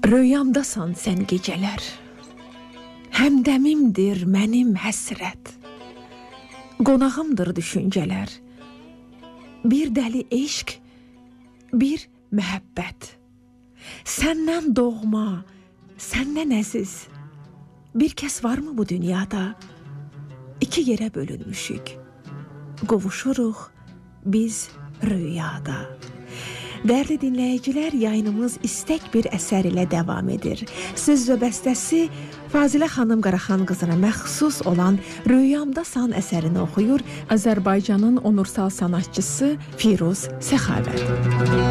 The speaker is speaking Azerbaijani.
Rüyamdasan sən gecələr, həmdəmimdir mənim həsrət, qonağımdır düşüncələr, bir dəli eşq, bir məhəbbət. Səndən doğma, səndən əziz, bir kəs varmı bu dünyada? İki yerə bölünmüşük, qovuşuruq biz rüyada. Dəyərli dinləyicilər, yayınımız istək bir əsər ilə davam edir. Söz və bəstəsi Fazilə xanım Qaraxan qızına məxsus olan Rüyamdasan əsərini oxuyur Azərbaycanın onursal sanatçısı Firuz Səxavət.